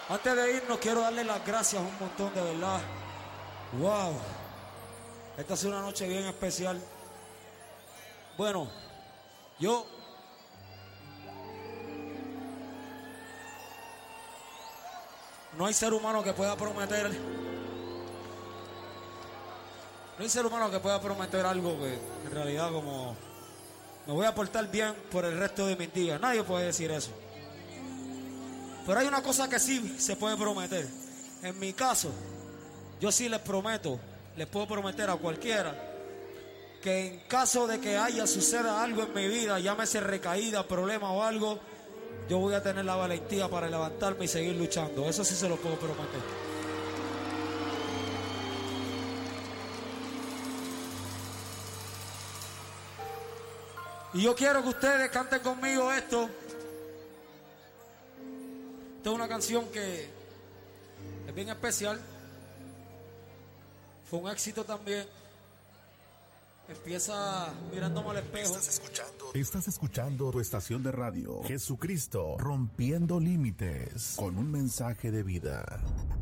Antes de irnos, quiero darle las gracias un montón, de verdad. Wow. Esta es una noche bien especial. Bueno, yo... No hay ser humano que pueda prometer... No hay ser humano que pueda prometer algo que en realidad como... Me voy a portar bien por el resto de mis días. Nadie puede decir eso. Pero hay una cosa que sí se puede prometer. En mi caso, yo sí les prometo, les puedo prometer a cualquiera, que en caso de que suceda algo en mi vida, llámese recaída, problema o algo, yo voy a tener la valentía para levantarme y seguir luchando. Eso sí se lo puedo prometer. Y yo quiero que ustedes canten conmigo esto. Esta es una canción que es bien especial. Fue un éxito también. Empieza mirándome al espejo. Estás escuchando tu estación de radio, Jesucristo, rompiendo límites, con un mensaje de vida.